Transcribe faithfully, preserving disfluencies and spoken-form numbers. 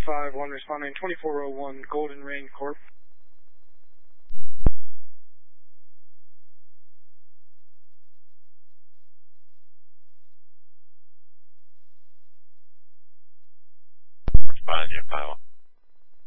five one, responding twenty-four oh one Golden Rain Corp. Responding to your file.